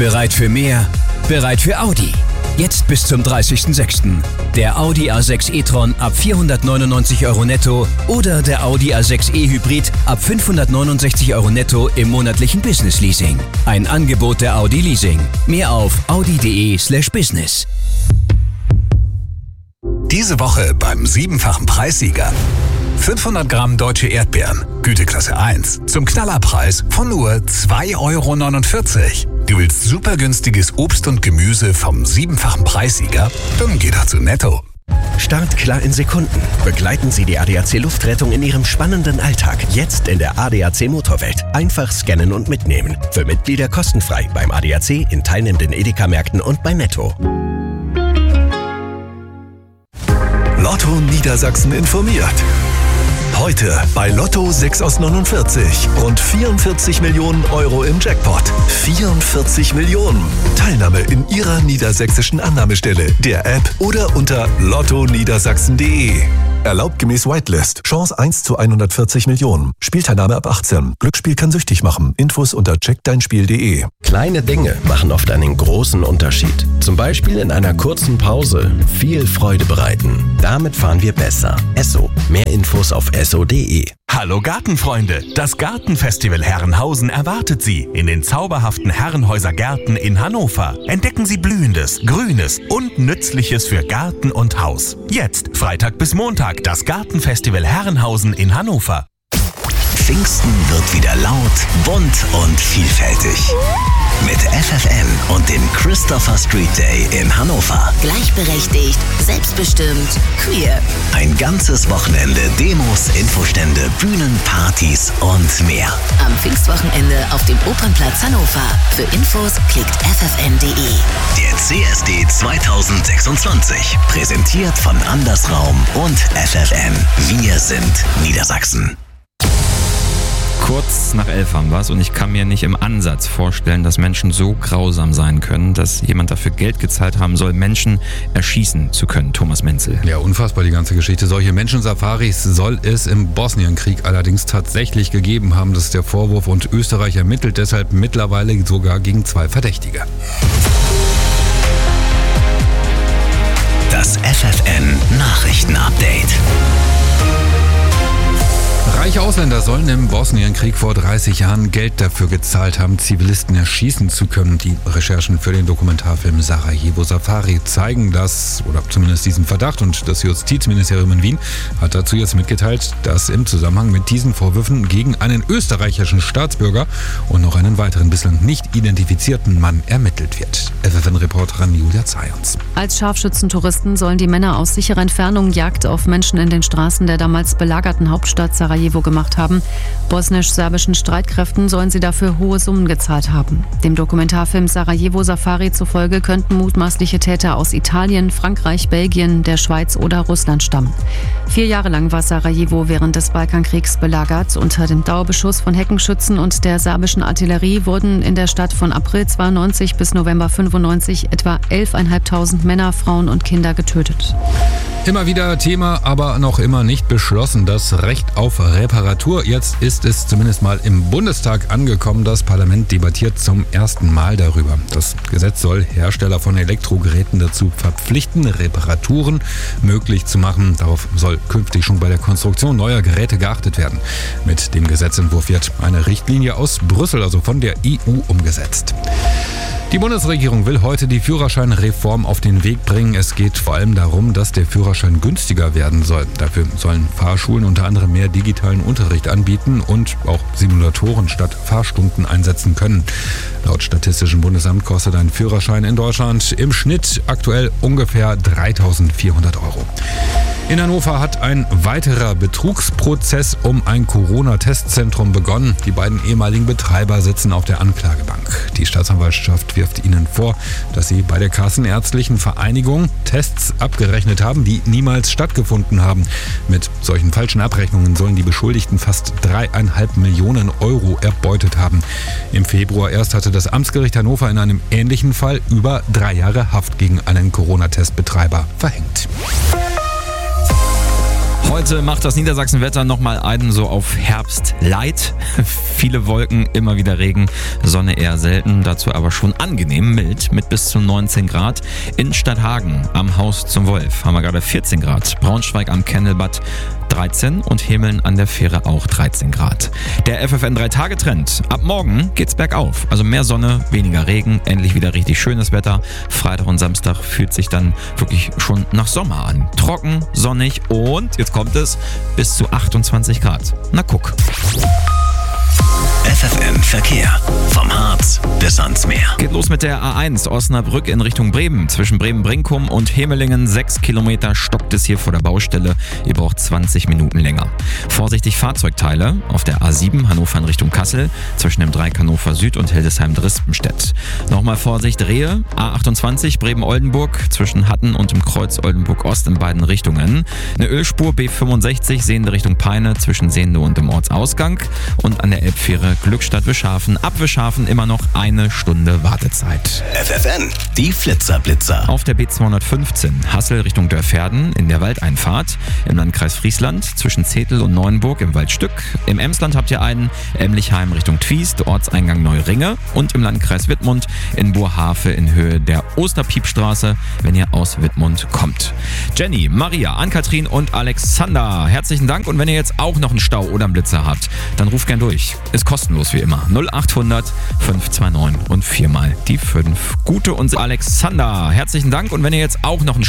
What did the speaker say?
Bereit für mehr? Bereit für Audi. Jetzt bis zum 30.06. Der Audi A6 e-tron ab 499 € netto oder der Audi A6 e-Hybrid ab 569 € netto im monatlichen Business-Leasing. Ein Angebot der Audi Leasing. Mehr auf audi.de/business. Diese Woche beim 7-fachen Preissieger. 500 Gramm deutsche Erdbeeren, Güteklasse 1, zum Knallerpreis von nur 2,49 €. Du willst super günstiges Obst und Gemüse vom 7-fachen Preissieger? Dann geh doch zu Netto. Startklar in Sekunden. Begleiten Sie die ADAC Luftrettung in Ihrem spannenden Alltag. Jetzt in der ADAC Motorwelt. Einfach scannen und mitnehmen. Für Mitglieder kostenfrei beim ADAC, in teilnehmenden Edeka-Märkten und bei Netto. Lotto Niedersachsen informiert. Heute bei Lotto 6 aus 49. Rund 44 Millionen € im Jackpot. 44 Millionen. Teilnahme in Ihrer niedersächsischen Annahmestelle, der App oder unter lottoniedersachsen.de. Erlaubt gemäß Whitelist. Chance 1 zu 140 Millionen. Spielteilnahme ab 18. Glücksspiel kann süchtig machen. Infos unter checkdeinspiel.de. Kleine Dinge machen oft einen großen Unterschied. Zum Beispiel in einer kurzen Pause viel Freude bereiten. Damit fahren wir besser. Esso. Mehr Infos auf esso.de. Hallo Gartenfreunde! Das Gartenfestival Herrenhausen erwartet Sie in den zauberhaften Herrenhäuser Gärten in Hannover. Entdecken Sie Blühendes, Grünes und Nützliches für Garten und Haus. Jetzt, Freitag bis Montag, das Gartenfestival Herrenhausen in Hannover. Pfingsten wird wieder laut, bunt und vielfältig. Mit FFN und dem Christopher Street Day in Hannover. Gleichberechtigt, selbstbestimmt, queer. Ein ganzes Wochenende Demos, Infostände, Bühnen, Partys und mehr. Am Pfingstwochenende auf dem Opernplatz Hannover. Für Infos klickt ffn.de. Der CSD 2026. Präsentiert von Andersraum und FFN. Wir sind Niedersachsen. Kurz nach 11 haben wir es und ich kann mir nicht im Ansatz vorstellen, dass Menschen so grausam sein können, dass jemand dafür Geld gezahlt haben soll, Menschen erschießen zu können. Thomas Menzel. Ja, unfassbar die ganze Geschichte. Solche Menschensafaris soll es im Bosnienkrieg allerdings tatsächlich gegeben haben. Das ist der Vorwurf und Österreich ermittelt deshalb mittlerweile sogar gegen 2 Verdächtige. Das FFN Nachrichtenupdate. Reiche Ausländer sollen im Bosnienkrieg vor 30 Jahren Geld dafür gezahlt haben, Zivilisten erschießen zu können. Die Recherchen für den Dokumentarfilm Sarajevo Safari zeigen das, oder zumindest diesen Verdacht. Und das Justizministerium in Wien hat dazu jetzt mitgeteilt, dass im Zusammenhang mit diesen Vorwürfen gegen einen österreichischen Staatsbürger und noch einen weiteren bislang nicht identifizierten Mann ermittelt wird. FFN-Reporterin Julia Zayons. Als Scharfschützentouristen sollen die Männer aus sicherer Entfernung Jagd auf Menschen in den Straßen der damals belagerten Hauptstadt Sarajevo gemacht haben. Bosnisch-serbischen Streitkräften sollen sie dafür hohe Summen gezahlt haben. Dem Dokumentarfilm Sarajevo Safari zufolge könnten mutmaßliche Täter aus Italien, Frankreich, Belgien, der Schweiz oder Russland stammen. 4 Jahre lang war Sarajevo während des Balkankriegs belagert. Unter dem Dauerbeschuss von Heckenschützen und der serbischen Artillerie wurden in der Stadt von April 92 bis November 95 etwa 11.500 Männer, Frauen und Kinder getötet. Immer wieder Thema, aber noch immer nicht beschlossen. Das Recht auf Reparatur. Jetzt ist es zumindest mal im Bundestag angekommen. Das Parlament debattiert zum ersten Mal darüber. Das Gesetz soll Hersteller von Elektrogeräten dazu verpflichten, Reparaturen möglich zu machen. Darauf soll künftig schon bei der Konstruktion neuer Geräte geachtet werden. Mit dem Gesetzentwurf wird eine Richtlinie aus Brüssel, also von der EU, umgesetzt. Die Bundesregierung will heute die Führerscheinreform auf den Weg bringen. Es geht vor allem darum, dass der Führerschein günstiger werden soll. Dafür sollen Fahrschulen unter anderem mehr digitalen Unterricht anbieten und auch Simulatoren statt Fahrstunden einsetzen können. Laut Statistischem Bundesamt kostet ein Führerschein in Deutschland im Schnitt aktuell ungefähr 3.400 €. In Hannover hat ein weiterer Betrugsprozess um ein Corona-Testzentrum begonnen. Die beiden ehemaligen Betreiber sitzen auf der Anklagebank. Die Staatsanwaltschaft wirft ihnen vor, dass sie bei der Kassenärztlichen Vereinigung Tests abgerechnet haben, die niemals stattgefunden haben. Mit solchen falschen Abrechnungen sollen die Beschuldigten fast 3,5 Millionen € erbeutet haben. Im Februar erst hatte das Amtsgericht Hannover in einem ähnlichen Fall über 3 Jahre Haft gegen einen Corona-Testbetreiber verhängt. Heute macht das Niedersachsenwetter nochmal einen so auf Herbst light. Viele Wolken, immer wieder Regen, Sonne eher selten, dazu aber schon angenehm mild mit bis zu 19 Grad. In Stadthagen am Haus zum Wolf haben wir gerade 14 Grad. Braunschweig am Kennelbad 13 und Hemeln an der Fähre auch 13 Grad. Der FFN 3-Tage-Trend. Ab morgen geht's bergauf. Also mehr Sonne, weniger Regen, endlich wieder richtig schönes Wetter. Freitag und Samstag fühlt sich dann wirklich schon nach Sommer an. Trocken, sonnig und, jetzt kommt es, bis zu 28 Grad. Na guck. FFN Verkehr. Vom Harz bis ans Meer. Geht los mit der A1 Osnabrück in Richtung Bremen. Zwischen Bremen-Brinkum und Hemelingen 6 Kilometer stockt es hier vor der Baustelle. Ihr braucht 20 Minuten länger. Vorsichtig Fahrzeugteile auf der A7 Hannover in Richtung Kassel. Zwischen dem Dreieck Hannover Süd und Hildesheim-Drispenstedt. Nochmal Vorsicht Rehe. A28 Bremen-Oldenburg zwischen Hatten und dem Kreuz Oldenburg-Ost in beiden Richtungen. Eine Ölspur B65 Sehende Richtung Peine zwischen Sehende und dem Ortsausgang. Und an der Elbfähre Glückstadt-Wischhafen. Ab Wischhafen immer noch 1 Stunde Wartezeit. FFN, die Flitzer-Blitzer. Auf der B215 Hassel Richtung Dörferden in der Waldeinfahrt. Im Landkreis Friesland zwischen Zetel und Neuenburg im Waldstück. Im Emsland habt ihr einen Emlichheim Richtung Twiest, Ortseingang Neuringe. Und im Landkreis Wittmund in Burhafe in Höhe der Osterpiepstraße, wenn ihr aus Wittmund kommt. Jenny, Maria, Ann-Kathrin und Alexander, herzlichen Dank. Und wenn ihr jetzt auch noch einen Stau oder einen Blitzer habt, dann ruft gern durch. Ist kostenlos wie immer. 0800 529 und 4 mal die 5. Gute und Alexander, herzlichen Dank. Und wenn ihr jetzt auch noch einen